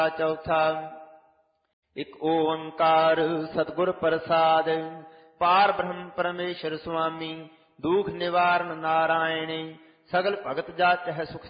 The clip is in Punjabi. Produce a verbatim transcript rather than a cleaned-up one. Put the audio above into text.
ਚੌਥਾ। ਇਕ ਓੰਕਾਰ ਸਤਿਗੁਰ ਪ੍ਰਸਾਦ, ਪਾਰ ਬ੍ਰਹਮ ਪਰਮੇਸ਼ਰ ਸੁਆਮੀ, ਦੁਖ ਨਿਵਾਰਨ ਨਾਰਾਇਣੇ, ਸਗਲ ਭਗਤ ਜਾਚਹਿ ਸੁਖ